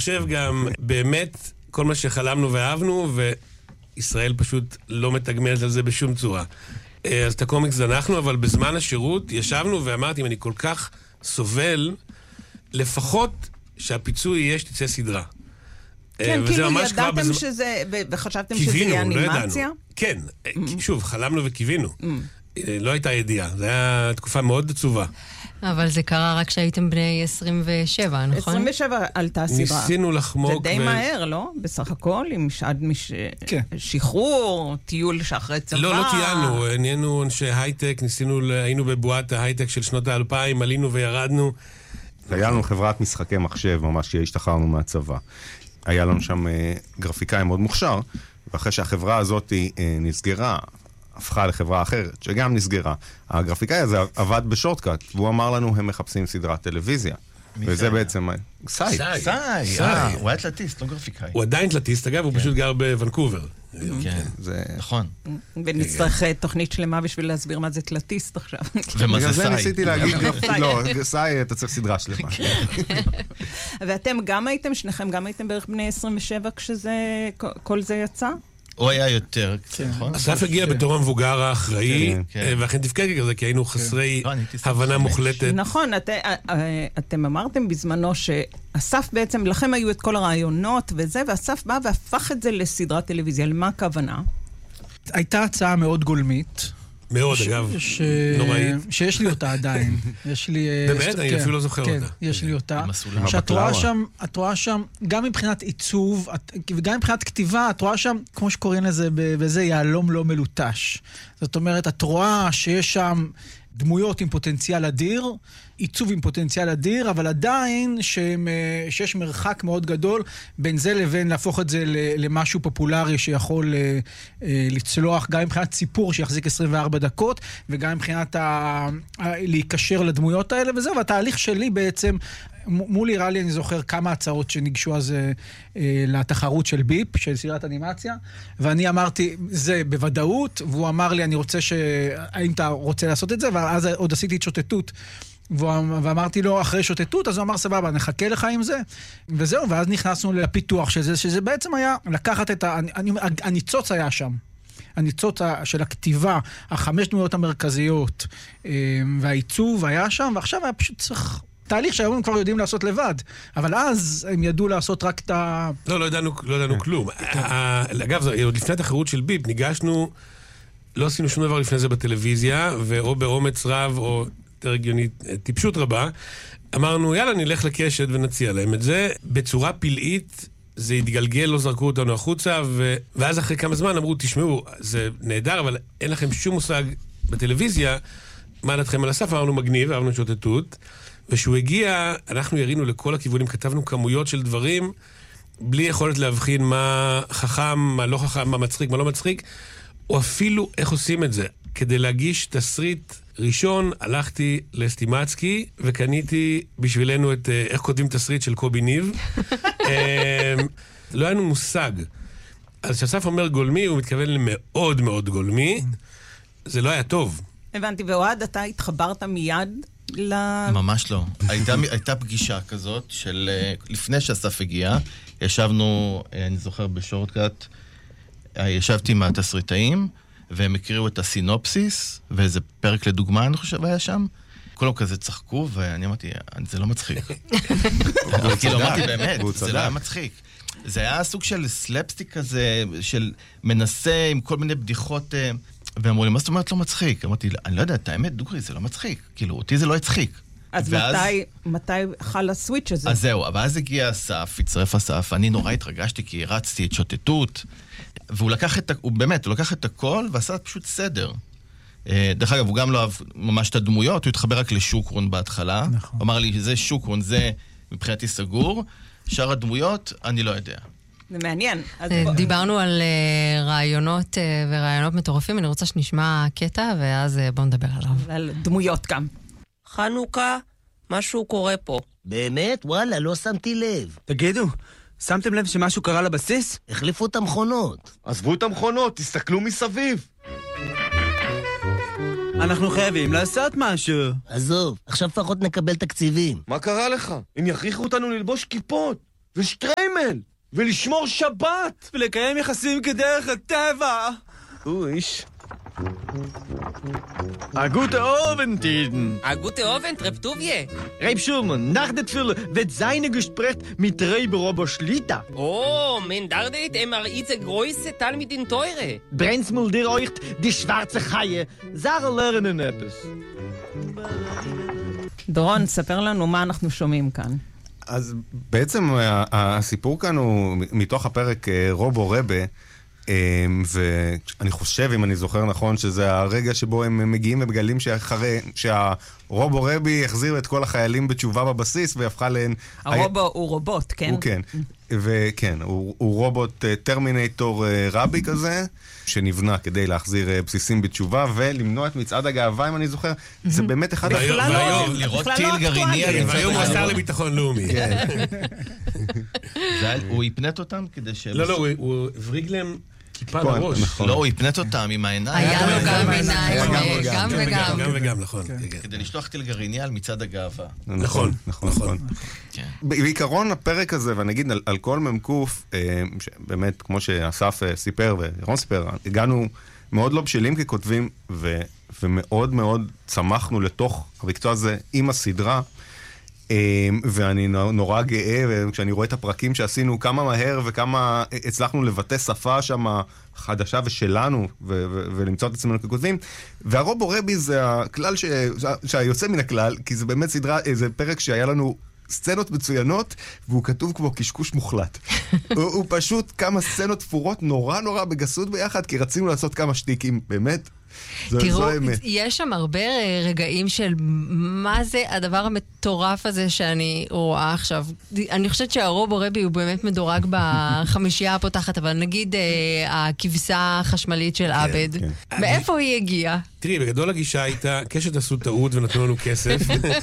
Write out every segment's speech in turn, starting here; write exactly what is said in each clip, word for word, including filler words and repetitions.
מחשב גם באמת כל מה שחלמנו ואהבנו, וישראל פשוט לא מתגמלת על זה בשום צורה. אז את הקומיקס זנחנו, אבל בזמן השירות ישבנו ואמרתי, אם אני כל כך סובל, לפחות שהפיצוי יהיה שתצא סדרה. כן, כאילו ידעתם שזה, וחשבתם שזה יהיה אנימציה? כן, שוב, חלמנו וקיווינו. לא הייתה ידיעה, זו הייתה תקופה מאוד עצובה. אבל זה קרה רק כשהייתם בני עשרים ושבע, נכון? עשרים ושבע עלתה סדרה. ניסינו לחמוק. זה די מהר, לא? בסך הכל, עם שעד שחרור, טיול שאחרי צבא. לא, לא תיינו, נהיינו אנשי הייטק, ניסינו, היינו בבועת ההייטק של שנות האלפיים, עלינו וירדנו. היה לנו חברת משחקי מחשב, ממש שהשתחררנו מהצבא. היה לנו שם גרפיקאי מאוד מוכשר, ואחרי שהחברה הזאת נסגרה, הפכה לחברה אחרת, שגם נסגרה. הגרפיקאי הזה עבד בשורטקאט, והוא אמר לנו, הם מחפשים סדרת טלוויזיה. וזה בעצם... סאי. סאי, הוא היה תלתיסט, לא גרפיקאי. הוא עדיין תלתיסט, אגב, הוא פשוט גר בוונקובר. כן, נכון. ונצטרך תוכנית שלמה בשביל להסביר מה זה תלתיסט עכשיו. ומה זה סאי? זה ניסיתי להגיד, לא, סאי, אתה צריך סדרה שלמה. ואתם גם הייתם, שניכם גם הייתם בערך בני עשרים ושבע כשכל זה יצא? הוא היה יותר, נכון? אסף הגיע בתור המבוגר האחראי, ואכן תפקד כזה, כי היינו חסרי הבנה מוחלטת. נכון, אתם אמרתם בזמנו שאסף בעצם, לכם היו את כל הרעיונות וזה, ואסף בא והפך את זה לסדרת טלוויזיה. למה הכוונה? הייתה הצעה מאוד גולמית. מאוד, אגב, נוראית. שיש לי אותה עדיין. יש לי... באמת? אני אפילו לא זוכר אותה. כן, יש לי אותה. שאת רואה שם, את רואה שם, גם מבחינת עיצוב, וגם מבחינת כתיבה, את רואה שם, כמו שקוראים לזה, וזה יעלום לא מלוטש. זאת אומרת, את רואה שיש שם דמויות עם פוטנציאל אדיר, עיצוב עם פוטנציאל אדיר, אבל עדיין שהם, שיש מרחק מאוד גדול בין זה לבין להפוך את זה למשהו פופולרי שיכול לצלוח, גם מבחינת סיפור שיחזיק עשרים וארבע דקות, וגם מבחינת ה... להיקשר לדמויות האלה וזה, והתהליך שלי בעצם, מול נראה לי אני זוכר כמה הצעות שניגשו אז אה, לתחרות של ביפ, של סדרת אנימציה, ואני אמרתי, זה בוודאות, והוא אמר לי, אני רוצה ש... האם אתה רוצה לעשות את זה? ואז עוד עשיתי את שוטטות, ואמרתי לו, אחרי שוטטות, אז הוא אמר, סבבה, נחכה לך עם זה, וזהו, ואז נכנסנו לפיתוח של זה, שזה בעצם היה לקחת את ה... הניצוץ היה שם. הניצוץ של הכתיבה, החמש דמויות המרכזיות, והעיצוב היה שם, ועכשיו היה פשוט צריך... תהליך שהיום הם כבר יודעים לעשות לבד, אבל אז הם ידעו לעשות רק את ה... לא, לא ידענו, לא ידענו כלום. אגב, עוד לפני התחרות של ביפ, ניגשנו, לא עשינו שום דבר לפני זה בטלוויזיה, ואו באומץ רב, או יותר הגיונית, טיפשות רבה, אמרנו, יאללה, נלך לקשת ונציע להם את זה. בצורה פלאית, זה התגלגל, לא זרקו אותנו החוצה, ו... ואז אחרי כמה זמן אמרו, תשמעו, זה נהדר, אבל אין לכם שום מושג בטלוויזיה, מה דעתכם על הסף? אמרנו מגניב, אמרנו שוטטות, ושהוא הגיע, אנחנו ירינו לכל הכיוונים, כתבנו כמויות של דברים, בלי יכולת להבחין מה חכם, מה לא חכם, מה מצחיק, מה לא מצחיק, או אפילו איך עושים את זה. כדי להגיש תסריט ראשון, הלכתי לסטימצקי, וקניתי בשבילנו את איך כותבים תסריט של קובי ניב. לא היה לנו מושג. אז כשאסף אומר גולמי, הוא מתכוון למאוד מאוד גולמי. זה לא היה טוב. הבנתי, ואוהד, אתה התחברת מיד ל... ממש לא. הייתה, הייתה פגישה כזאת של... לפני שאסף הגיע, ישבנו, אני זוכר בשורטקאט, ישבתי עם התסריטאים, והם הקריאו את הסינופסיס, ואיזה פרק לדוגמה, אני חושב, היה שם. כולם כזה צחקו, ואני אמרתי, זה לא מצחיק. כאילו, אמרתי באמת, זה לא היה מצחיק. זה היה סוג של סלפסטיק כזה, של מנסה עם כל מיני בדיחות, ואמרו לי, מה זאת אומרת לא מצחיק? אמרתי, אני לא יודע, את האמת, דוגרי, זה לא מצחיק. כאילו, אותי זה לא הצחיק. אז מתי, מתי חל הסוויץ' הזה? אז זהו, אבל אז הגיע אסף, הצטרף אסף, אני נורא התרגשתי, כי רצתי את שוטטות, והוא לקח את, הוא באמת, הוא לקח את הכל, ועשה פשוט סדר. דרך אגב, הוא גם לא אהב ממש את הדמויות, הוא התחבר רק לשוקרון בהתחלה. הוא אמר לי, זה שוקרון, זה מבחינתי סגור, שאר הדמויות, אני לא יודע. זה מעניין. דיברנו על רעיונות ורעיונות מטורפים, אני רוצה שנשמע קטע, ואז בואו נדבר עליו. על דמויות גם. חנוכה, משהו קורה פה. באמת? וואלה, לא שמתי לב. תגידו, שמתם לב שמשהו קרה לבסיס? החליפו את המכונות. עזבו את המכונות, תסתכלו מסביב. אנחנו חייבים לעשות משהו. עזוב, עכשיו לפחות נקבל תקציבים. מה קרה לך? הם יכריחו אותנו ללבוש כיפות ושטריימל. גימל, ולשמור שבת. ולקיים יחסים כדרך הטבע. אויש. A gute Abend, Eden. A gute Abend, Reb Tuvie. Reb Schulman, nach der Tfille wird seine Gespräch mit Rebbe Robo Schlita. Oh, men dardet emar itze große Tal mit den Teure. Brennt's mal dir euch die schwarze Chaie. Sache lernen etwas. דורון, ספר לנו מה אנחנו שומעים כאן. אז בעצם הסיפור כאן הוא מתוך הפרק רובו רבה, ואני חושב, אם אני זוכר נכון, שזה הרגע שבו הם מגיעים ומגלים שאחרי, שהרובו רבי החזיר את כל החיילים בתשובה בבסיס, והפכה להן... הרובו הוא רובוט, כן? הוא כן, וכן, הוא, הוא רובוט טרמינטור רבי כזה, שנבנה כדי להחזיר בסיסים בתשובה, ולמנוע את מצעד הגאווה, אם אני זוכר, זה באמת אחד... והיום, לראות טיל גרעיני... והיום הוא השר לביטחון לאומי. הוא יפנט אותם כדי ש... לא, לא, הוא הבריג להם כיפה לראש. לא, הוא יפנט אותם עם העיניים. היה לו גם עיניים, גם וגם. גם וגם, נכון. כדי לשלוח טיל גרעיני על מצעד הגאווה. נכון, נכון, נכון. בעיקרון הפרק הזה, ואני אגיד על כל ממקוף, באמת, כמו שאסף סיפר וירון סיפר, הגענו מאוד לא בשלים ככותבים, ומאוד מאוד צמחנו לתוך המקצוע הזה עם הסדרה, ואני נורא גאה, וכשאני רואה את הפרקים שעשינו, כמה מהר וכמה הצלחנו לבטא שפה שם חדשה ושלנו, ולמצוא את עצמנו ככותבים. והרובו רבי זה הכלל שהיוצא מן הכלל, כי זה באמת סדרה, זה פרק שהיה לנו סצנות מצוינות, והוא כתוב כמו קשקוש מוחלט. הוא, הוא פשוט כמה סצנות תפורות נורא נורא בגסות ביחד, כי רצינו לעשות כמה שטיקים, באמת. תראו, יש שם הרבה רגעים של מה זה הדבר המטורף הזה שאני רואה עכשיו. אני חושבת שהרובו רבי הוא באמת מדורג בחמישייה הפותחת, אבל נגיד הכבשה החשמלית של עבד, מאיפה היא הגיעה? תראי, בגדול הגישה הייתה, קשת עשו טעות ונתנו לנו כסף,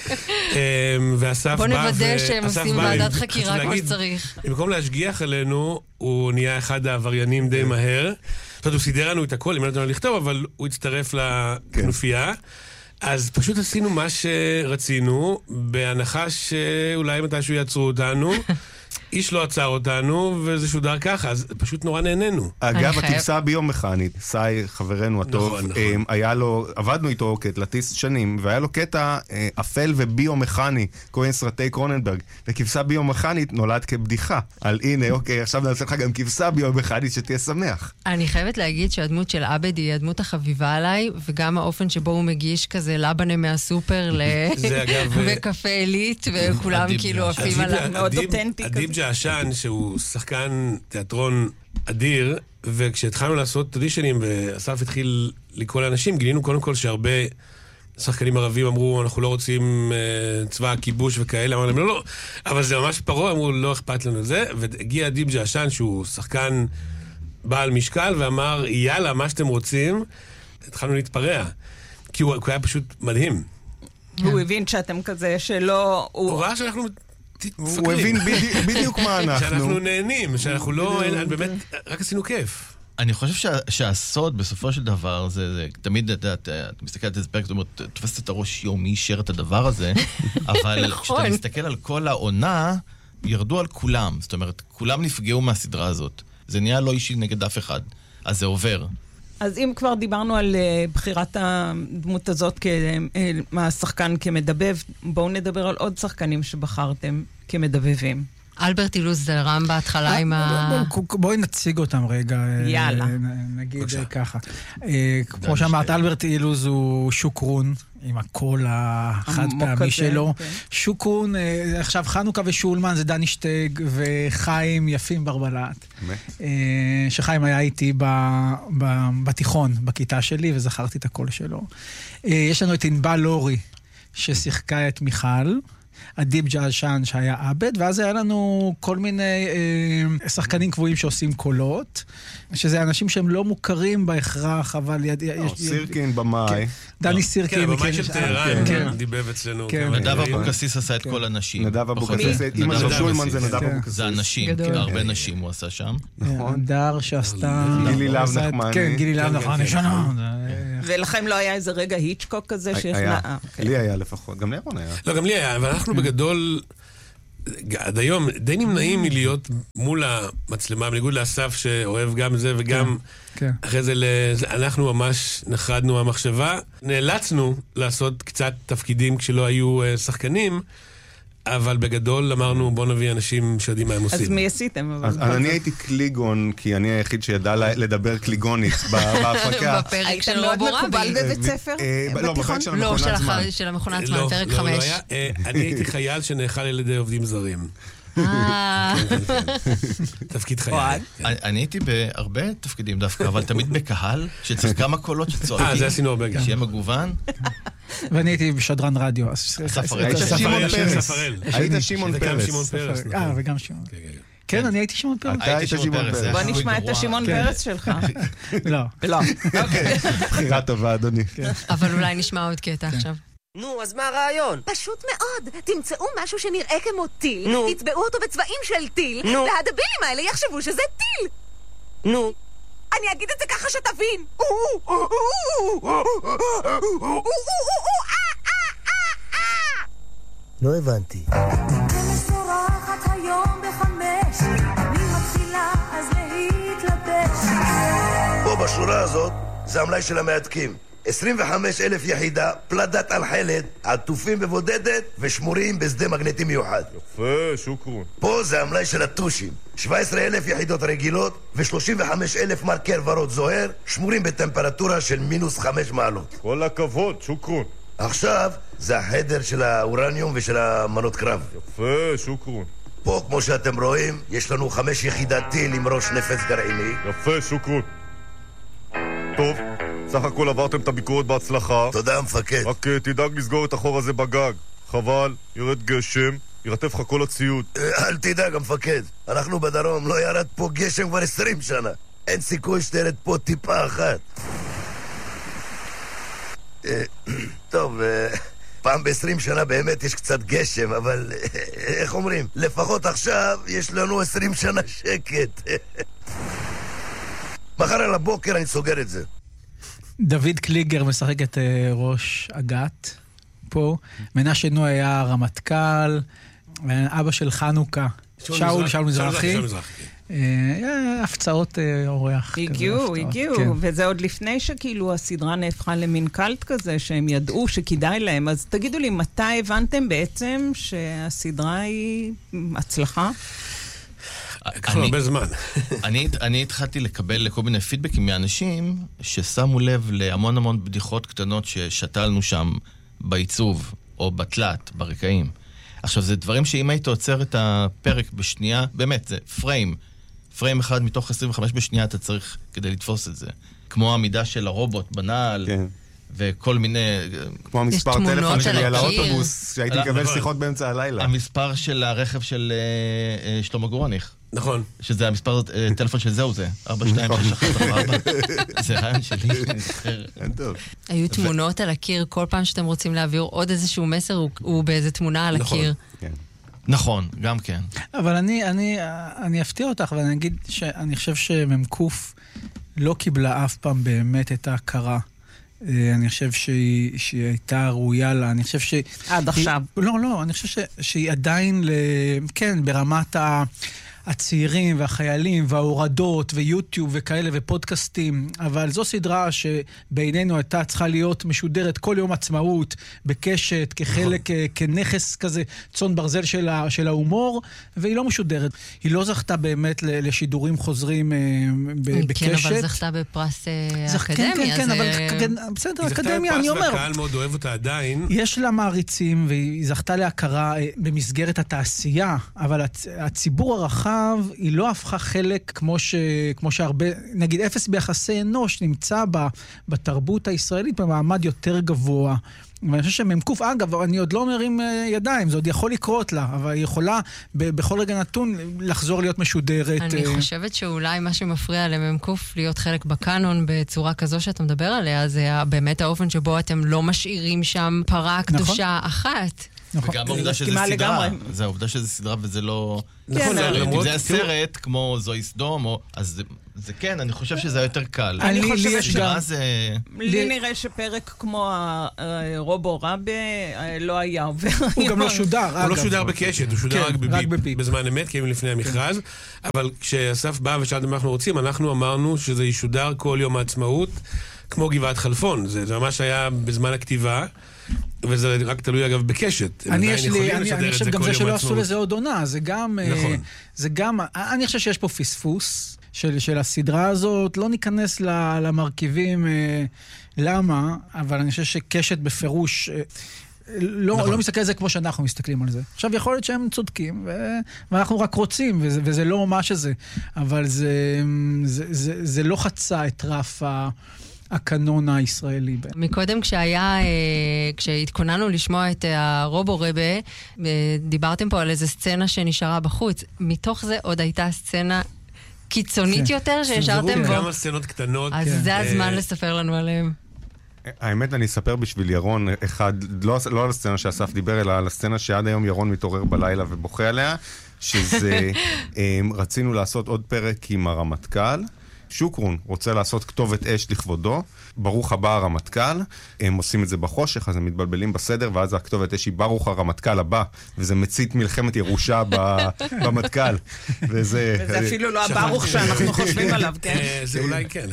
ואסף בא... בוא נוודא שהם עושים ועדת חקירה כמו שצריך. במקום להשגיח עלינו, הוא נהיה אחד העבריינים די מהר. זאת אומרת, הוא סידר לנו את הכל, אם לא נתנו לכתוב, אבל הוא הצטרף לכנופיה. אז פשוט עשינו מה שרצינו, בהנחה שאולי מתישהו יעצרו אותנו. איש לא עצר אותנו, וזה שודר ככה, אז פשוט נורא נהנינו. אגב, הכבשה ביום מכנית, סי, חברנו הטוב, היה לו, עבדנו איתו כתלטיסט שנים, והיה לו קטע אפל וביומכני, כהן סרטי קרוננברג, וכבשה ביומכנית נולד כבדיחה, על הנה, אוקיי, עכשיו נעשה לך גם כבשה ביומכנית שתהיה שמח. אני חייבת להגיד שהדמות של עבד היא הדמות החביבה עליי, וגם האופן שבו הוא מגיש כזה לבנה מהסופר וקפה עילית, וכולם כאילו עפים עליו מאוד אותנטי. עשן, שהוא שחקן תיאטרון אדיר, וכשהתחלנו לעשות אודישנים ואסף התחיל לקרוא לאנשים, גילינו קודם כל שהרבה שחקנים ערבים אמרו, אנחנו לא רוצים uh, צבא הכיבוש וכאלה, אמרו להם, לא, לא, אבל זה ממש פרו, אמרו, לא אכפת לנו זה, והגיע דיב ג'עשן, שהוא שחקן בעל משקל, ואמר, יאללה, מה שאתם רוצים, התחלנו להתפרע, כי הוא, הוא היה פשוט מדהים. והוא הבין שאתם כזה שלא... הוא ראה שאנחנו... הוא הבין בדיוק מה אנחנו. שאנחנו נהנים, שאנחנו לא, באמת, רק עשינו כיף. אני חושב שהסוד בסופו של דבר, זה תמיד, אתה מסתכל על איזה פרק, זאת אומרת, תופסת את הראש יום, מי אישר את הדבר הזה, אבל כשאתה מסתכל על כל העונה, ירדו על כולם. זאת אומרת, כולם נפגעו מהסדרה הזאת. זה נהיה לא אישי נגד אף אחד. אז זה עובר. אז אם כבר דיברנו על uh, בחירת הדמות הזאת מהשחקן כמדבב, בואו נדבר על עוד שחקנים שבחרתם כמדבבים. אלברט אילוז דלרם בהתחלה עם ה... בואי נציג אותם רגע. יאללה. נגיד ככה. כמו שאמרת, אלברט אילוז הוא שוקרון, עם הקול החד פעמי שלו. שוקרון, עכשיו חנוכה ושולמן זה דני שטג וחיים יפים ברבלת. שחיים היה איתי בתיכון, בכיתה שלי, וזכרתי את הקול שלו. יש לנו את ענבל לורי, ששיחקה את מיכל. אדיב ג'עשן שהיה עבד, ואז היה לנו כל מיני אה, שחקנים קבועים שעושים קולות, שזה אנשים שהם לא מוכרים בהכרח, אבל... יד, או, יש, סירקין יד... במאי. כן, דני סירקין. כן, במאי של טהרן, כן. דיבב אצלנו. כן. נדב אבוקסיס עשה את כל הנשים. נדב אבוקסיס, אמא של שולמן זה נדב אבוקסיס. זה אנשים, הרבה נשים הוא עשה שם. נכון. נדר שעשתה... גילי להב נחמני. כן, גילי להב נחמני. ולכם לא היה איזה רגע היצ'קוק כזה? היה, לי היה לפחות, גם לירון היה. לא, גם לי היה, אבל אנחנו בגדול עד היום די נמנעים מלהיות מול המצלמה, בניגוד לאסף שאוהב גם זה וגם אחרי זה אנחנו ממש נחרדנו מהמחשבה. נאלצנו לעשות קצת תפקידים כשלא היו שחקנים, אבל בגדול אמרנו בוא נביא אנשים שיודעים מה הם עושים. אז מי עשיתם? אז אני הייתי קליגון, כי אני היחיד שידע לדבר קליגונית בהפקה. בפרק של רובו רבי. היית מאוד מקובל בבית ספר? לא, בפרק של לא, המכונת זמן. של המכונת זמן, פרק חמש. אני הייתי חייל שנאכל על ידי עובדים זרים. תפקיד חייל. אני הייתי בהרבה תפקידים דווקא, אבל תמיד בקהל, שצריך כמה קולות שצועקים. אה, זה עשינו הרבה גם. שיהיה מגוון. ואני הייתי בשדרן רדיו. ספרל. שמעון פרס. היית שמעון פרס. אה, וגם שמעון. כן, אני הייתי שמעון פרס. אתה היית שמעון פרס. בוא נשמע את השמעון פרס שלך. לא. לא. בחירה טובה, אדוני. אבל אולי נשמע עוד קטע עכשיו. נו, אז מה הרעיון? פשוט מאוד. תמצאו משהו שנראה כמו טיל, נו. תצבעו אותו בצבעים של טיל, נו. והדבילים האלה יחשבו שזה טיל. נו. אני אגיד את זה ככה שתבין. לא הבנתי. משורחת היום בחמש, אני מתחילה אז להתלבש. פה בשורה הזאת זה המלאי של המעתקים. עשרים וחמישה אלף יחידה, פלדת על חלד, עטופים בבודדת ושמורים בשדה מגנטי מיוחד. יפה, שוקרון. פה זה המלאי של הטושים. שבע עשרה אלף יחידות רגילות ו-שלושים וחמישה אלף מרקר ורוד זוהר, שמורים בטמפרטורה של מינוס חמש מעלות. כל הכבוד, שוקרון. עכשיו זה החדר של האורניום ושל המנות קרב. יפה, שוקרון. פה, כמו שאתם רואים, יש לנו חמש יחידת טיל עם ראש נפץ גרעיני. יפה, שוקרון. טוב, סך הכל עברתם את הביקורת בהצלחה. תודה, המפקד. רק תדאג לסגור את החור הזה בגג. חבל, ירד גשם, ירטף לך כל הציוד. אל תדאג, המפקד. אנחנו בדרום, לא ירד פה גשם כבר עשרים שנה. אין סיכוי שתרד פה טיפה אחת. טוב, פעם בעשרים שנה באמת יש קצת גשם, אבל איך אומרים? לפחות עכשיו יש לנו עשרים שנה שקט. מחר על הבוקר אני סוגר את זה. דוד קליגר משחק את ראש אגת פה. מנשה נוי היה רמטכ"ל, אבא של חנוכה, שאול, שאול מזרחי. הפצעות אורח. הגיעו, הגיעו, וזה עוד לפני שכאילו הסדרה נהפכה למין קלט כזה, שהם ידעו שכדאי להם. אז תגידו לי, מתי הבנתם בעצם שהסדרה היא הצלחה? כבר הרבה זמן. אני התחלתי לקבל כל מיני פידבקים מאנשים ששמו לב להמון המון בדיחות קטנות ששתלנו שם בעיצוב או בתלת, ברקעים. עכשיו, זה דברים שאם היית עוצר את הפרק בשנייה, באמת, זה פריים. פריים אחד מתוך עשרים וחמש בשנייה אתה צריך כדי לתפוס את זה. כמו העמידה של הרובוט בנעל, כן. וכל מיני... כמו המספר טלפון שלי על האוטובוס, שהייתי מקבל שיחות באמצע הלילה. המספר של הרכב של שלמה גורניך. נכון. שזה המספר טלפון של זהו זה. ארבע שתיים שש אחת ארבע. זה רעיון שלי. היו תמונות על הקיר, כל פעם שאתם רוצים להעביר עוד איזשהו מסר, הוא באיזה תמונה על הקיר. נכון, גם כן. אבל אני, אני, אני אפתיע אותך, ואני אגיד שאני חושב שממקוף לא קיבלה אף פעם באמת את ההכרה. אני חושב שהיא, שהיא הייתה ראויה לה, אני חושב ש... עד עכשיו. לא, לא, אני חושב ש, שהיא עדיין, ל... כן, ברמת ה... הצעירים והחיילים וההורדות ויוטיוב וכאלה ופודקאסטים, אבל זו סדרה שבינינו הייתה צריכה להיות משודרת כל יום עצמאות, בקשת, כחלק, כנכס כזה, צאן ברזל של, ה, של ההומור, והיא לא משודרת. היא לא זכתה באמת לשידורים חוזרים בקשת. כן, אבל זכתה בפרס האקדמיה. כן, כן, אבל בסדר, אקדמיה, אני אומר. היא זכתה בפרס והקהל מאוד אוהב אותה עדיין. יש לה מעריצים, והיא זכתה להכרה במסגרת התעשייה, אבל הציבור הרחב היא לא הפכה חלק כמו, ש, כמו שהרבה, נגיד אפס ביחסי אנוש נמצא בה, בתרבות הישראלית במעמד יותר גבוה. ואני חושב שממקוף, אגב, אני עוד לא מרים ידיים, זה עוד יכול לקרות לה, אבל היא יכולה ב- בכל רגע נתון לחזור להיות משודרת. אני חושבת שאולי מה שמפריע לממקוף להיות חלק בקאנון בצורה כזו שאתה מדבר עליה, זה באמת האופן שבו אתם לא משאירים שם פרה קדושה אחת. וגם העובדה שזה סדרה, זה העובדה שזה סדרה וזה לא... נכון, אם זה הסרט, כמו זוהי סדום, אז זה כן, אני חושב שזה יותר קל. אני חושבת שגם... לי נראה שפרק כמו רובו רבי לא היה עובר. הוא גם לא שודר. הוא לא שודר בקשת, הוא שודר רק בביפ, בזמן אמת, כי הם לפני המכרז. אבל כשאסף בא ושאלתם מה אנחנו רוצים, אנחנו אמרנו שזה ישודר כל יום העצמאות, כמו גבעת חלפון. זה ממש היה בזמן הכתיבה. וזה רק תלוי אגב בקשת. אני יש לי, אני חושב גם זה שלא עשו לזה עוד עונה, זה גם, זה גם, אני חושב שיש פה פספוס של הסדרה הזאת, לא ניכנס למרכיבים למה, אבל אני חושב שקשת בפירוש לא מסתכל על זה כמו שאנחנו מסתכלים על זה. עכשיו יכול להיות שהם צודקים, ואנחנו רק רוצים, וזה לא מה שזה, אבל זה לא חצה את רף ה... הקנון הישראלי. מקודם כשהיה, כשהתכוננו לשמוע את הרובו רבה, דיברתם פה על איזו סצנה שנשארה בחוץ. מתוך זה עוד הייתה סצנה קיצונית יותר שהשארתם בו. כמה סצנות קטנות. אז זה הזמן לספר לנו עליהם. האמת, אני אספר בשביל ירון אחד, לא על הסצנה שאסף דיבר, אלא על הסצנה שעד היום ירון מתעורר בלילה ובוכה עליה, שזה, רצינו לעשות עוד פרק עם הרמטכ"ל, שוקרון רוצה לעשות כתובת אש לכבודו, ברוך הבא הרמטכ"ל, הם עושים את זה בחושך, אז הם מתבלבלים בסדר, ואז הכתובת אש היא ברוך הרמטכ"ל הבא, וזה מצית מלחמת ירושה במטכ"ל. וזה אפילו לא הברוך שאנחנו חושבים עליו, כן? זה אולי כן.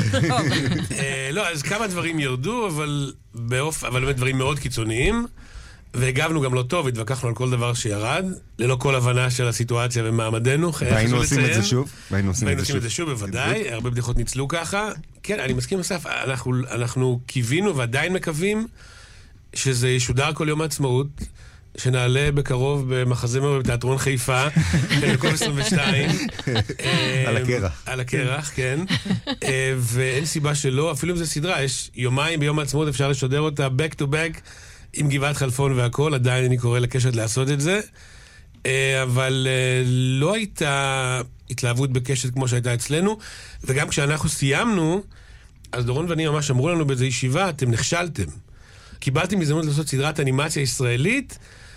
לא, אז כמה דברים ירדו, אבל באמת דברים מאוד קיצוניים, והגבנו גם לא טוב, התווכחנו על כל דבר שירד, ללא כל הבנה של הסיטואציה ומעמדנו. והיינו עושים את זה שוב. והיינו עושים את זה שוב, בוודאי. הרבה בדיחות ניצלו ככה. כן, אני מסכים לסף, אנחנו קיווינו ועדיין מקווים שזה ישודר כל יום העצמאות, שנעלה בקרוב במחזמר בתיאטרון חיפה, במקום עשרים ושתיים. על הקרח. על הקרח, כן. ואין סיבה שלא, אפילו אם זה סדרה, יש יומיים ביום העצמאות, אפשר לשדר אותה back to back, עם גבעת חלפון והכל, עדיין אני קורא לקשת לעשות את זה, אבל לא הייתה התלהבות בקשת כמו שהייתה אצלנו, וגם כשאנחנו סיימנו, אז דורון ואני ממש אמרו לנו באיזו ישיבה, אתם נכשלתם. קיבלתם הזדמנות לעשות סדרת אנימציה ישראלית,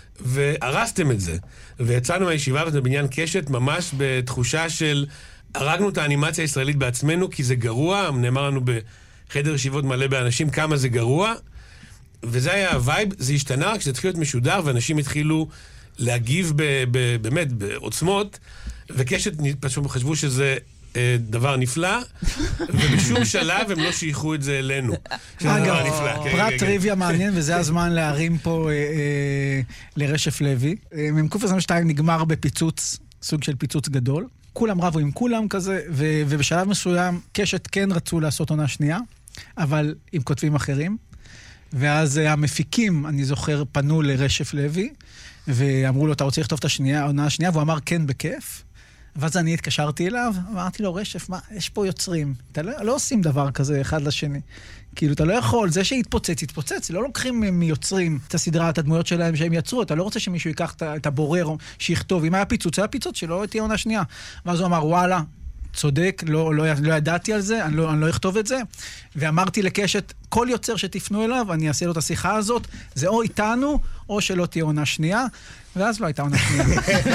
והרסתם את זה. ויצאנו מהישיבה הזאת בבניין קשת, ממש בתחושה של, הרגנו את האנימציה הישראלית בעצמנו, כי זה גרוע, נאמר לנו בחדר ישיבות מלא באנשים, כמה זה גרוע, וזה היה הווייב, זה השתנה רק כשזה התחיל להיות משודר, ואנשים התחילו להגיב ב, ב, באמת בעוצמות, וקשת פשוט חשבו שזה אה, דבר נפלא, ובשום שלב הם לא שייכו את זה אלינו. אגב, פרט טריוויה מעניין, וזה הזמן להרים פה אה, אה, לרשף לוי. אה, ממקוף עשרים ושתיים נגמר בפיצוץ, סוג של פיצוץ גדול. כולם רבו עם כולם כזה, ו, ובשלב מסוים קשת כן רצו לעשות עונה שנייה, אבל עם כותבים אחרים. ואז המפיקים, אני זוכר, פנו לרשף לוי, ואמרו לו, אתה רוצה לכתוב את השנייה, העונה השנייה, והוא אמר, כן, בכיף. ואז אני התקשרתי אליו, אמרתי לו, רשף, מה, יש פה יוצרים. אתה לא, לא עושים דבר כזה אחד לשני. כאילו, אתה לא יכול, זה שהתפוצץ, התפוצץ. לא לוקחים מיוצרים את הסדרה, את הדמויות שלהם שהם יצרו. אתה לא רוצה שמישהו ייקח את הבורר, שיכתוב. אם היה פיצוץ, היה פיצוץ, שלא תהיה עונה שנייה. ואז הוא אמר, וואלה, צודק, לא, לא, לא ידעתי על זה, אני לא, אני לא אכתוב את זה. ואמרתי לקשת, כל יוצר שתפנו אליו, אני אעשה לו את השיחה הזאת, זה או איתנו, או שלא תהיה עונה שנייה, ואז לא הייתה עונה שנייה.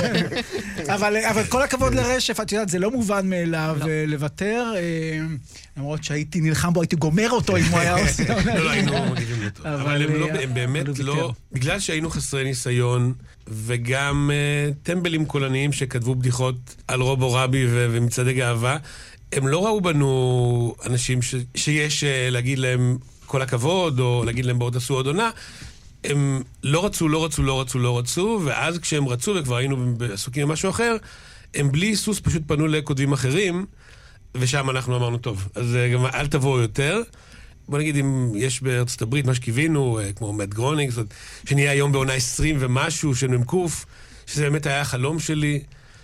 אבל, אבל כל הכבוד לרשף, את יודעת, זה לא מובן מאליו לא. לוותר, למרות שהייתי נלחם בו, הייתי גומר אותו אם הוא היה עושה. לא, לא, היינו מגיבים לטוב. אבל הם, לא, הם באמת לא, בגלל שהיינו חסרי ניסיון, וגם uh, טמבלים קולניים שכתבו בדיחות על רובו רבי ו- ומצעדי גאווה, הם לא ראו בנו אנשים ש- שיש uh, להגיד להם כל הכבוד, או להגיד להם בואו תעשו עוד עונה. הם לא רצו, לא רצו, לא רצו, לא רצו, ואז כשהם רצו וכבר היינו עסוקים במשהו אחר, הם בלי היסוס פשוט פנו לכותבים אחרים, ושם אנחנו אמרנו, טוב, אז uh, גם אל תבואו יותר. בוא נגיד, אם יש בארצות הברית מה שקיווינו, כמו מאט גרונינג, שנהיה היום בעונה עשרים ומשהו של ממקוף, שזה באמת היה החלום שלי,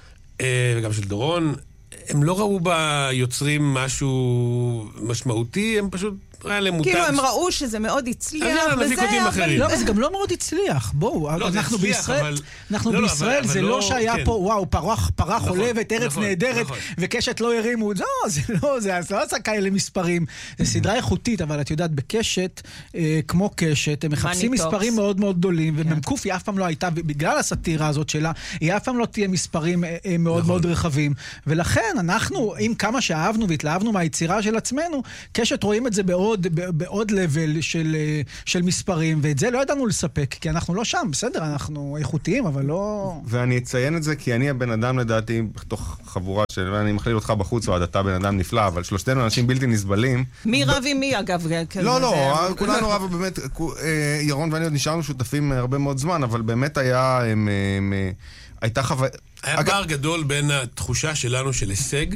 וגם של דורון, הם לא ראו ביוצרים משהו משמעותי, הם פשוט היה להם מותג... כאילו הם ראו שזה מאוד הצליח, וזה, אבל... לא, אבל זה גם לא מאוד הצליח. בואו, אנחנו בישראל, אנחנו בישראל, זה לא שהיה פה, וואו, פרה חולבת, ארץ נהדרת, וקשת לא הרימו, לא, זה לא, זה לא עשה כאלה מספרים. זה סדרה איכותית, אבל את יודעת, בקשת, כמו קשת, הם מחפשים מספרים מאוד מאוד גדולים, וממקוף היא אף פעם לא הייתה, בגלל הסאטירה הזאת שלה, היא אף פעם לא תהיה מספרים מאוד מאוד רחבים. ולכן, אנחנו, עם כמה שאהבנו והתלהבנו מהיצירה של עצמנו, קשת רואים את זה בעוד, בעוד לבל של, של מספרים, ואת זה לא ידענו לספק, כי אנחנו לא שם, בסדר, אנחנו איכותיים, אבל לא... ואני אציין את זה, כי אני הבן אדם לדעתי, בתוך חבורה של, ואני מכליל אותך בחוץ, או אתה בן אדם נפלא, אבל שלושתנו אנשים בלתי נסבלים. מי רב עם מי, אגב? לא, לא, כולנו רב, באמת, ירון ואני עוד נשארנו שותפים הרבה מאוד זמן, אבל באמת היה, הייתה חוויה... היה פער גדול בין התחושה שלנו של הישג,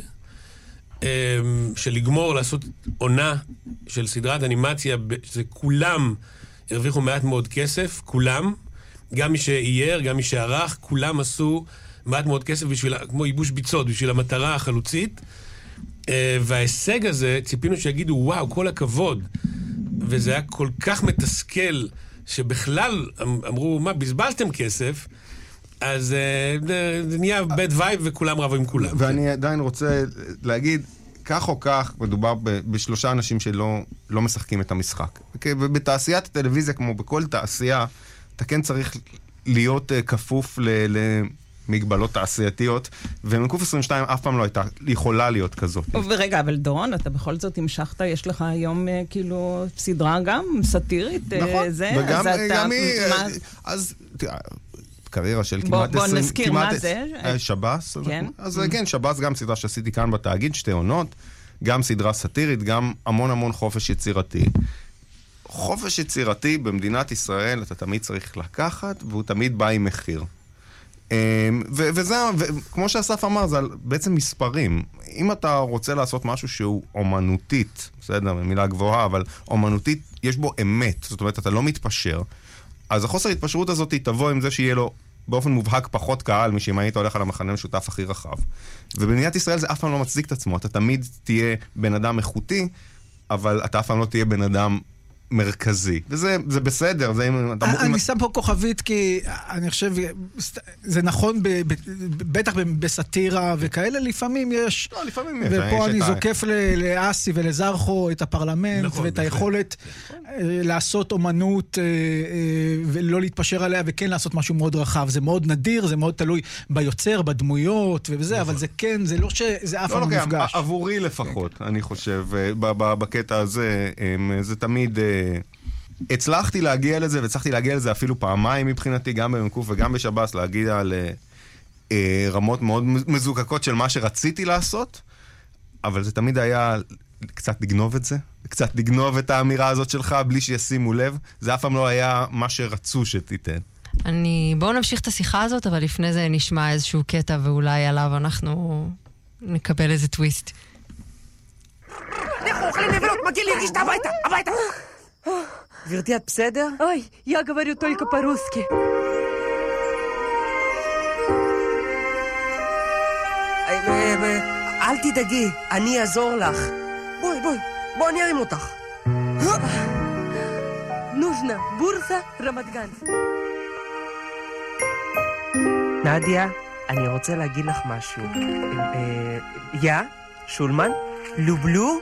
של לגמור לעשות עונה של סדרת אנימציה, שזה כולם הרוויחו מעט מאוד כסף, כולם, גם מי שאייר, גם מי שערך, כולם עשו מעט מאוד כסף בשביל, כמו ייבוש ביצות, בשביל המטרה החלוצית, וההישג הזה, ציפינו שיגידו, וואו, כל הכבוד, וזה היה כל כך מתסכל, שבכלל אמרו, מה, בזבזתם כסף, אז זה נהיה bad vibe וכולם רבו עם כולם. ואני עדיין רוצה להגיד, כך או כך, מדובר בשלושה אנשים שלא לא משחקים את המשחק. ובתעשיית הטלוויזיה, כמו בכל תעשייה, אתה כן צריך להיות כפוף למגבלות תעשייתיות, ומקוף עשרים ושתיים אף פעם לא הייתה, יכולה להיות כזאת. ורגע, אבל דורון, אתה בכל זאת המשכת, יש לך היום כאילו סדרה גם, סאטירית, נכון, זה, וגם אז אתה... גם היא, מה... אז... קריירה של בוא, כמעט בוא עשרים... נזכיר כמעט מה זה. שב"ס. כן. אז כן, שב"ס גם סדרה שעשיתי כאן בתאגיד, שתי עונות, גם סדרה סאטירית, גם המון המון חופש יצירתי. חופש יצירתי במדינת ישראל אתה תמיד צריך לקחת, והוא תמיד בא עם מחיר. וזה, כמו שאסף אמר, זה בעצם מספרים. אם אתה רוצה לעשות משהו שהוא אומנותית, בסדר, במילה גבוהה, אבל אומנותית, יש בו אמת. זאת אומרת, אתה לא מתפשר. אז החוסר התפשרות הזאת תבוא עם זה שיהיה לו באופן מובהק פחות קהל, משאם היית הולך על המחנה משותף הכי רחב. ובמדינת ישראל זה אף פעם לא מצדיק את עצמו. אתה תמיד תהיה בן אדם איכותי, אבל אתה אף פעם לא תהיה בן אדם מרכזי. וזה זה בסדר. זה אם, אתה, אני אם... שם פה כוכבית, כי אני חושב, זה נכון, ב, ב, בטח בסאטירה וכאלה, לפעמים יש... לא, לפעמים יש. ופה יש אני את זוקף ל, לאסי ולזרחו את הפרלמנט, נכון, ואת היכולת נכון. לעשות אומנות ולא להתפשר עליה, וכן לעשות משהו מאוד רחב. זה מאוד נדיר, זה מאוד תלוי ביוצר, בדמויות וזה, נכון. אבל זה כן, זה לא שזה אף פעם לא, מפגש. עבורי לפחות, כן. אני חושב, בקטע הזה, זה תמיד... הצלחתי להגיע לזה, והצלחתי להגיע לזה אפילו פעמיים מבחינתי, גם במקוף וגם בשב"ס, להגיע לרמות מאוד מזוקקות של מה שרציתי לעשות, אבל זה תמיד היה קצת לגנוב את זה, קצת לגנוב את האמירה הזאת שלך, בלי שישימו לב. זה אף פעם לא היה מה שרצו שתיתן. אני... בואו נמשיך את השיחה הזאת, אבל לפני זה נשמע איזשהו קטע, ואולי עליו אנחנו נקבל איזה טוויסט. לכו, אוכלים נבלות, מגיע לי להגיש את הביתה, הביתה! גברתי, את בסדר? Ой, я говорю только по-русски. אל תדאגי, אני אעזור לך. בואי, בואי, בואי אני ארים אותך. Нужна бурса רמת-גן. נדיה, אני רוצה להגיד לך משהו. יא, שולמן, לובלו,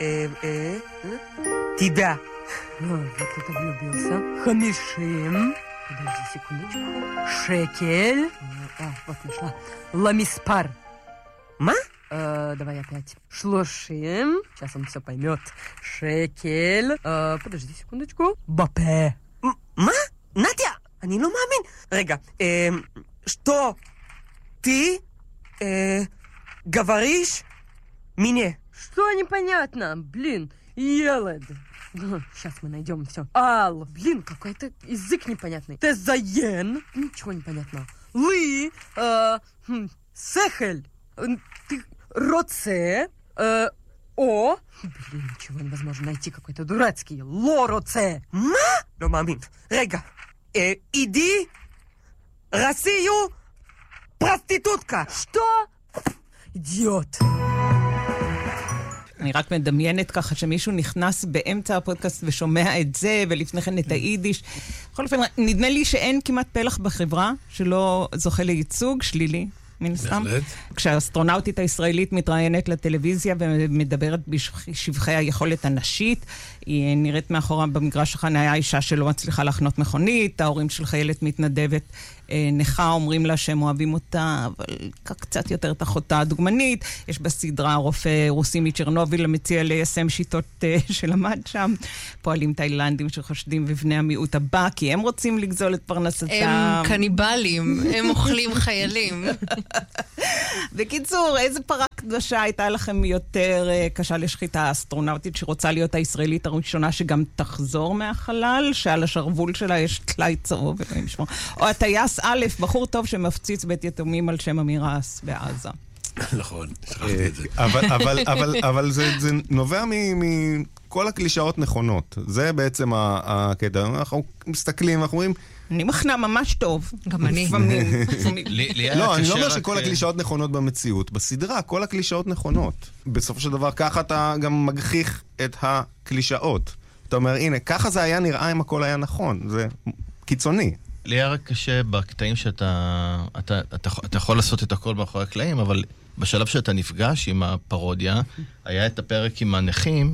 תדע. Вот это влюбился. Хамишим. Подожди секундочку. Шекель. А, вот нашла. Ламиспар. Ма? Э, давай опять. Шлошим. Сейчас он все поймет. Шекель. Э, подожди секундочку. Бапе. מה? נדיה, אני לא מאמין. רגע, אה, שטו, ты, э, говоришь мне? Что непонятно? Блин, елед. Сейчас мы найдем все. Ал, блин, какой-то язык непонятный. Тезаен, ничего не понятно. Лы, э, хм, сехель, ты роце, э, о, блин, ничего невозможно найти, какой-то дурацкий. Лороце. מה? לא מאמין. רגע, אה, אידי, רסיו, פרסטיטוטקה. Что? Идиот. אני רק מדמיינת ככה שמישהו נכנס באמצע הפודקאסט ושומע את זה, ולפני כן את היידיש. בכל אופן, נדמה לי שאין כמעט פלח בחברה שלא זוכה לייצוג שלילי. מן סתם. כשהאסטרונאוטית הישראלית מתראיינת לטלוויזיה ומדברת בשבחי היכולת הנשית, היא נראית מאחורה במגרש החניה אישה שלא מצליחה לחנות מכונית, ההורים של חיילת מתנדבת נכה, אומרים לה שהם אוהבים אותה, אבל קצת יותר את אחותה הדוגמנית. יש בסדרה רופא רוסי מצ'רנוביל המציע ליישם שיטות שלמד שם. פועלים תאילנדים שחושדים בבני המיעוט הבא, כי הם רוצים לגזול את פרנסתם. הם קניבלים, הם אוכלים חיילים. בקיצור, איזה פרה קדושה הייתה לכם יותר קשה לשחיטה? האסטרונאוטית שרוצה להיות הישראלית הראשונה שגם תחזור מהחלל, שעל השרוול שלה יש טלאי צהוב, או הטייס א', בחור טוב שמפציץ בית יתומים על שם אמירס בעזה. נכון, שכחתי את זה. אבל זה נובע מכל הקלישאות נכונות. זה בעצם הקטע. אנחנו מסתכלים, אנחנו אומרים, אני מכנה ממש טוב. גם אני. לא, אני לא אומר שכל הקלישאות נכונות במציאות. בסדרה, כל הקלישאות נכונות. בסופו של דבר, ככה אתה גם מגחיך את הקלישאות. אתה אומר, הנה, ככה זה היה נראה אם הכל היה נכון. זה קיצוני. לי היה רק קשה בקטעים שאתה אתה, אתה, אתה יכול לעשות את הכל מאחורי הקלעים, אבל בשלב שאתה נפגש עם הפרודיה, היה את הפרק עם הנכים,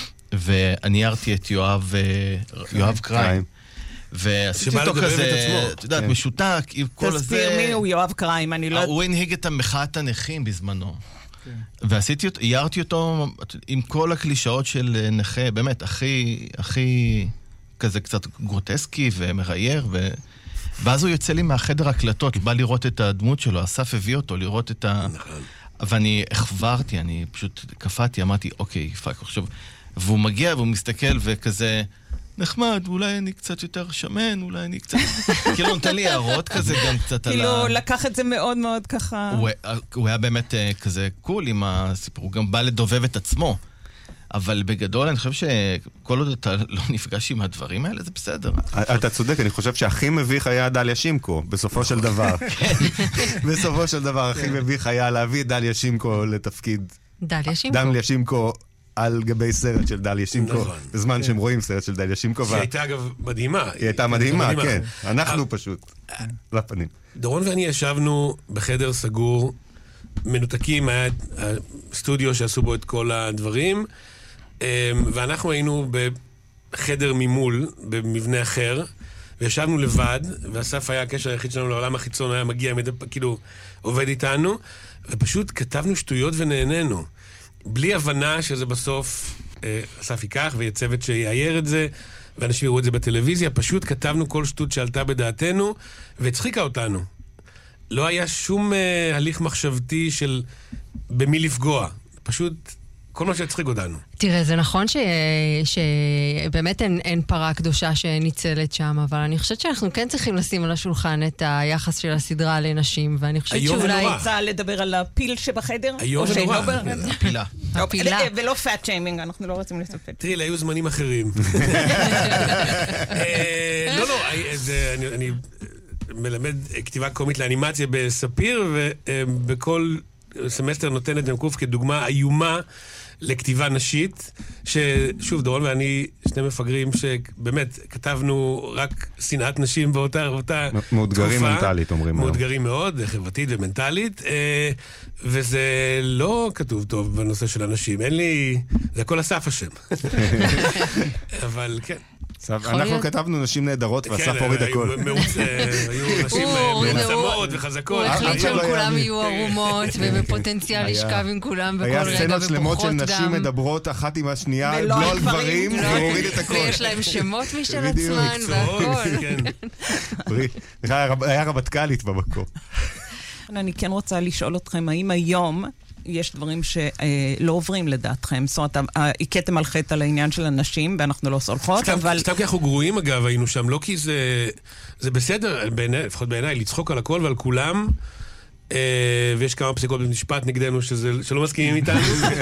ואני ארתי את יואב, יואב קריים. ועשיתי אותו כזה, את יודעת, משותק, עם כל הזה... תסביר מי הוא יואב קריים, אני לא... הוא הנהיג את המחאת הנכים בזמנו. ועשיתי אותו, הערתי אותו עם כל הקלישאות של נכה, באמת, הכי, הכי כזה קצת גרוטסקי ומראייר, ו... ואז הוא יוצא לי מהחדר הקלטות, בא לראות את הדמות שלו, אסף הביא אותו לראות את ה... ואני החברתי, אני פשוט קפאתי, אמרתי, אוקיי, פאק, עכשיו... והוא מגיע והוא מסתכל וכזה... נחמד, אולי אני קצת יותר שמן, אולי אני קצת... כאילו, נותן לי הערות כזה גם קצת על ה... כאילו, לקח את זה מאוד מאוד ככה... הוא היה באמת כזה קול עם הסיפור, הוא גם בא לדובב את עצמו. אבל בגדול, אני חושב שכל עוד אתה לא נפגש עם הדברים האלה, זה בסדר. אתה צודק, אני חושב שהכי מביך היה דליה שימקו, בסופו של דבר. בסופו של דבר, הכי מביך היה להביא את דליה שימקו לתפקיד... דליה שימקו. דליה שימקו. על גבי סרט של דליה שימקו, בזמן שהם רואים סרט של דליה שימקו. שהיא הייתה אגב מדהימה. היא הייתה מדהימה, כן. אנחנו פשוט, לפנים. דורון ואני ישבנו בחדר סגור, מנותקים, היה סטודיו שעשו בו את כל הדברים, ואנחנו היינו בחדר ממול, במבנה אחר, וישבנו לבד, ואסף היה הקשר היחיד שלנו לעולם החיצון, היה מגיע, כאילו, עובד איתנו, ופשוט כתבנו שטויות ונהנינו. בלי הבנה שזה בסוף אה, אסף ייקח ויהיה צוות שיעייר את זה, ואנשים יראו את זה בטלוויזיה. פשוט כתבנו כל שטות שעלתה בדעתנו, והצחיקה אותנו. לא היה שום אה, הליך מחשבתי של במי לפגוע. פשוט כל מה שהצחיק אותנו. תראה, זה נכון ש... שבאמת אין, אין פרה קדושה שניצלת שם, אבל אני חושבת שאנחנו כן צריכים לשים על השולחן את היחס של הסדרה לנשים, ואני חושבת שאולי... רוצה לדבר על הפיל שבחדר? היום ונורא. הפילה. הפילה. ולא פאט שיימינג, אנחנו לא רוצים לספק. תראי, היו זמנים אחרים. לא, לא, אני מלמד כתיבה קומית לאנימציה בספיר, ובכל סמסטר נותנת במקוף כדוגמה איומה לכתיבה נשית, ששוב, דורון ואני שני מפגרים שבאמת כתבנו רק שנאת נשים באותה תקופה. מאותגרים מנטלית, אומרים. מאותגרים מאוד, חברתית ומנטלית, וזה לא כתוב טוב בנושא של אנשים. אין לי... זה הכל אסף השם. אבל כן. אנחנו כתבנו נשים נהדרות, ואסף הוריד הכל. היו נשים מעוצמות וחזקות. הוא החליט שהם כולם יהיו ערומות, ובפוטנציאל לשכב עם כולם בכל רגע, היה סצנות שלמות של נשים מדברות אחת עם השנייה, לא על גברים, והוריד את הכל. ויש להם שמות משל עצמן, והכל. היה רמטכ"לית במקום. אני כן רוצה לשאול אתכם, האם היום... יש דברים שלא עוברים לדעתכם. זאת אומרת, הכתם על חטא על העניין של הנשים, ואנחנו לא סולחות, אבל... סתם כי אנחנו גרועים, אגב, היינו שם, לא כי זה... זה בסדר, לפחות בעיניי, לצחוק על הכל ועל כולם, ויש כמה פסיקות במשפט נגדנו שלא מסכימים איתנו.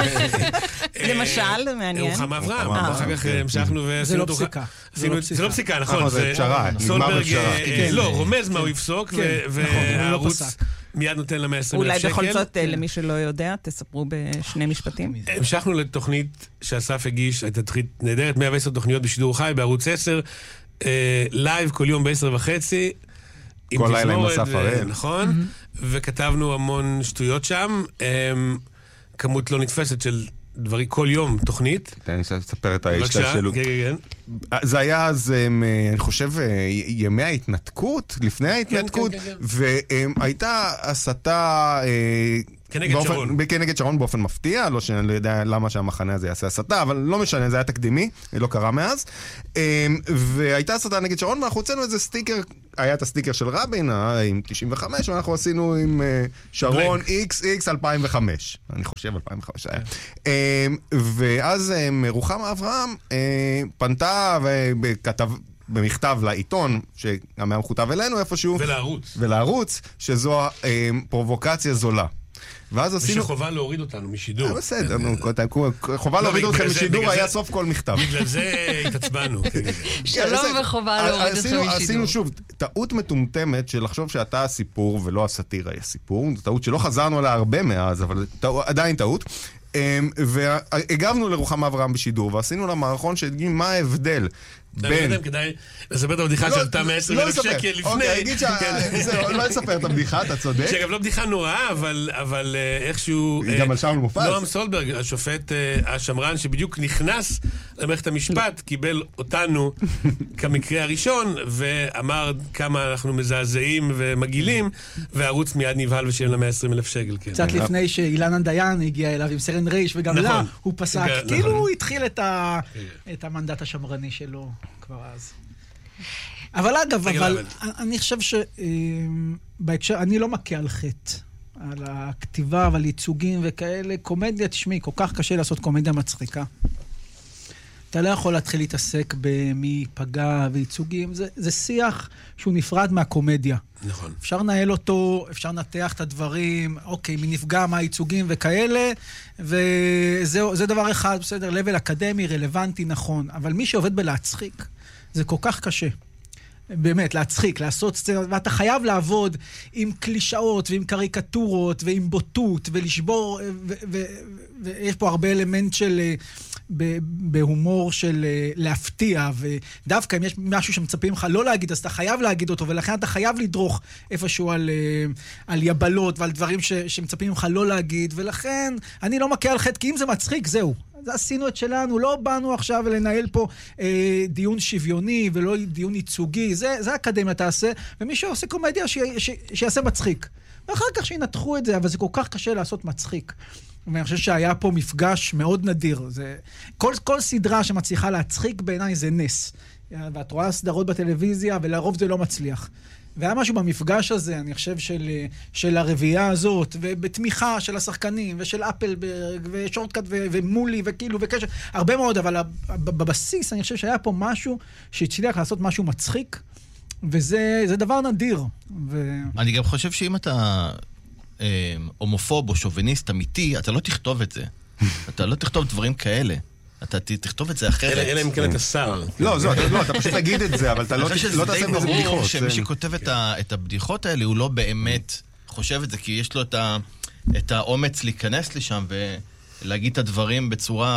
למשל, מעניין. רוחמה אברהם. אחר כך המשכנו ועשינו... זה לא פסיקה. זה לא פסיקה, נכון. זה פשרה, נגמר בפשרה. לא, רומז מה הוא יפסוק, והערוץ... מיד נותן לה מאה ועשרים אלף שקל. אולי בכל זאת, למי שלא יודע, תספרו בשני משפטים. המשכנו לתוכנית שאסף הגיש, הייתה תוכנית נהדרת, מאה ועשר תוכניות בשידור חי, בערוץ עשר, לייב כל יום בעשר וחצי. כל לילה עם אסף הראל. נכון, וכתבנו המון שטויות שם, כמות לא נתפסת של דברי כל יום תוכנית. אני רוצה לספר את ההשתלשלות. כן, כן, כן. זה היה אז, אני חושב, ימי ההתנתקות, לפני ההתנתקות, והייתה הסתה... כנגד שרון. כנגד שרון באופן מפתיע, לא שאני לא יודע למה שהמחנה הזה יעשה הסתה, אבל לא משנה, זה היה תקדימי, לא קרה מאז. והייתה הסתה נגד שרון, ואנחנו הוצאנו איזה סטיקר, היה את הסטיקר של רבין, עם תשעים וחמש, ואנחנו עשינו עם שרון איקס איקס אלפיים וחמש. אני חושב אלפיים וחמש היה. ואז רוחמה אברהם פנתה וכתב... במכתב לעיתון, שגם היה מכותב אלינו איפשהו. ולערוץ. ולערוץ, שזו פרובוקציה זולה. ואז עשינו... ושחובה להוריד אותנו משידור. אה, בסדר, חובה להוריד אותנו משידור היה סוף כל מכתב. בגלל זה התעצבנו. שלום וחובה להוריד אותנו משידור. עשינו שוב, טעות מטומטמת של לחשוב שאתה הסיפור ולא הסאטירה היא הסיפור. זו טעות שלא חזרנו עליה הרבה מאז, אבל עדיין טעות. והגבנו לרוחמה אברהם בשידור, ועשינו לה מערכון שהדגים מה ההבדל בין... אני כדאי לספר את הבדיחה שעלתה מאה ועשרים אלף שקל לפני. אוקיי, אגיד לא לספר את הבדיחה, אתה צודק. שאגב, לא בדיחה נוראה, אבל איכשהו... גם על שאול מופז. נועם סולברג, השופט השמרן, שבדיוק נכנס למערכת המשפט, קיבל אותנו כמקרה הראשון, ואמר כמה אנחנו מזעזעים ומגילים, והערוץ מיד נבהל ושילם לה מאה ועשרים אלף שקל. קצת לפני שאילנה דיין הגיע אליו עם סרן רייש, וגם לה הוא פסק. כאילו הוא התחיל את המנדט השמרני שלו. כבר אז. אבל אגב, אבל אני חושב שבהקשר, אני לא מכה על חטא, על הכתיבה ועל ייצוגים וכאלה. קומדיה, תשמעי, כל כך קשה לעשות קומדיה מצחיקה. אתה לא יכול להתחיל להתעסק במי פגע וייצוגים. זה, זה שיח שהוא נפרד מהקומדיה. נכון. אפשר לנהל אותו, אפשר לנתח את הדברים, אוקיי, מי נפגע, מה הייצוגים וכאלה, וזה דבר אחד, בסדר, לבל אקדמי, רלוונטי, נכון. אבל מי שעובד בלהצחיק, זה כל כך קשה. באמת, להצחיק, לעשות סצנה, ואתה חייב לעבוד עם קלישאות ועם קריקטורות ועם בוטות ולשבור, ויש פה הרבה אלמנט של... בהומור של להפתיע, ודווקא אם יש משהו שמצפים לך לא להגיד, אז אתה חייב להגיד אותו, ולכן אתה חייב לדרוך איפשהו על, על יבלות ועל דברים ש, שמצפים לך לא להגיד, ולכן אני לא מכה על חטא, כי אם זה מצחיק, זהו. עשינו את שלנו, לא באנו עכשיו לנהל פה אה, דיון שוויוני ולא דיון ייצוגי, זה, זה אקדמיה תעשה, ומי שעושה קומדיה ש, ש, שיעשה מצחיק. ואחר כך שינתחו את זה, אבל זה כל כך קשה לעשות מצחיק. ואני חושב שהיה פה מפגש מאוד נדיר. זה... כל, כל סדרה שמצליחה להצחיק בעיניי זה נס. ואת רואה סדרות בטלוויזיה, ולרוב זה לא מצליח. והיה משהו במפגש הזה, אני חושב, של, של הרביעייה הזאת, ובתמיכה של השחקנים, ושל אפלברג, ושורטקאט, ו- ומולי, וכאילו, וקשר, הרבה מאוד, אבל בבסיס אני חושב שהיה פה משהו שהצליח לעשות משהו מצחיק, וזה זה דבר נדיר. ו... אני גם חושב שאם אתה אה, הומופוב או שוביניסט אמיתי, אתה לא תכתוב את זה. אתה לא תכתוב דברים כאלה. אתה תכתוב את זה אחרת. אלא אם כן אתה שר. לא, אתה פשוט תגיד את זה, אבל אתה לא תעשה בזה בדיחות. אני חושב שזה די ברור שמי שכותב את הבדיחות האלה, הוא לא באמת חושב את זה, כי יש לו את האומץ להיכנס לשם ולהגיד את הדברים בצורה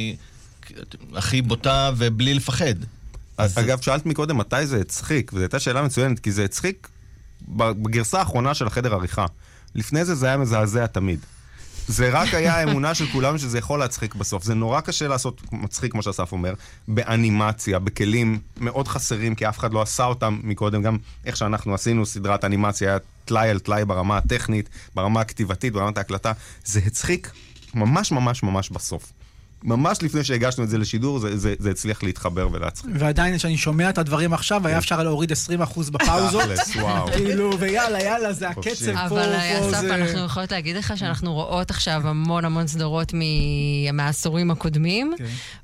הכי בוטה ובלי לפחד. אגב, שאלת מקודם מתי זה הצחיק, וזו הייתה שאלה מצוינת, כי זה הצחיק בגרסה האחרונה של החדר עריכה. לפני זה זה היה מזעזע תמיד. זה רק היה האמונה של כולם שזה יכול להצחיק בסוף. זה נורא קשה לעשות מצחיק, כמו שאסף אומר, באנימציה, בכלים מאוד חסרים, כי אף אחד לא עשה אותם מקודם. גם איך שאנחנו עשינו סדרת אנימציה, היה תלאי על תלאי ברמה הטכנית, ברמה הכתיבתית, ברמת ההקלטה. זה הצחיק ממש ממש ממש בסוף. ממש לפני שהגשנו את זה לשידור, זה, זה, זה הצליח להתחבר ולהצחיק. ועדיין, כשאני שומע את הדברים עכשיו, היה אפשר להוריד עשרים אחוז בפאוזות. כאילו, ויאללה, יאללה, זה הקצב פה. אבל אסף, אנחנו יכולות להגיד לך שאנחנו רואות עכשיו המון המון סדרות מהעשורים הקודמים,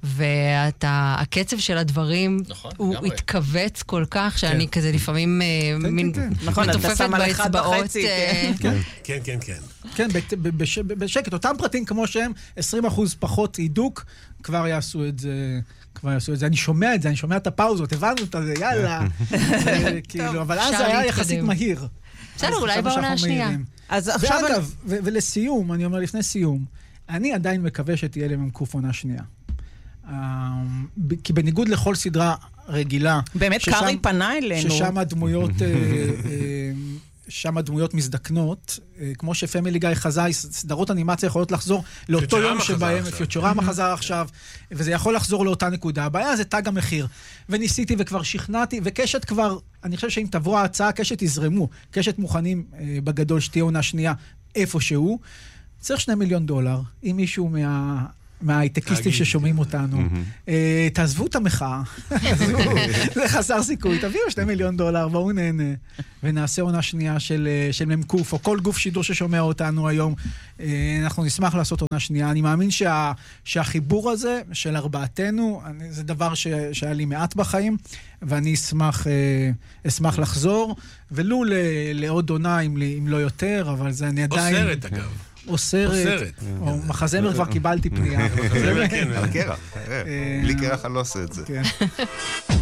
והקצב של הדברים הוא התכווץ כל כך, שאני כזה לפעמים מתופפת באצבעות. כן, כן, כן. כן, בשקט. אותם פרטים כמו שהם, עשרים אחוז פחות הידוק, כבר יעשו את זה, כבר יעשו את זה. אני שומע את זה, אני שומע את הפאוזות, הבנו את זה, יאללה. אבל אז זה היה יחסית מהיר. בסדר, אולי בעונה השנייה. אז עכשיו... ואגב, אני... ולסיום, אני אומר לפני סיום, אני עדיין מקווה שתהיה לממקוף עונה שנייה. כי בניגוד לכל סדרה רגילה... באמת ששם, קארי פנה אלינו. ששם הדמויות... שם הדמויות מזדקנות, כמו שפמילי גיא חזה, סדרות אנימציה יכולות לחזור לאותו יום שבהם, פיוטורמה חזר עכשיו, וזה יכול לחזור לאותה נקודה. הבעיה זה תג המחיר. וניסיתי וכבר שכנעתי, וקשת כבר, אני חושב שאם תבוא ההצעה, קשת יזרמו, קשת מוכנים בגדול שתהיה עונה שנייה איפשהו, צריך שני מיליון דולר, אם מישהו מה... מההייטקיסטים ששומעים אותנו. תעזבו את המחאה. זה חסר סיכוי. תביאו שני מיליון דולר, בואו נהנה. ונעשה עונה שנייה של ממקוף, או כל גוף שידור ששומע אותנו היום. אנחנו נשמח לעשות עונה שנייה. אני מאמין שהחיבור הזה של ארבעתנו, זה דבר שהיה לי מעט בחיים, ואני אשמח לחזור, ולו לעוד עונה, אם לא יותר, אבל זה אני עדיין... או סרט, אגב. או סרט, או מחזמר כבר קיבלתי פנייה. על קרח, בלי קרח אני לא עושה את זה.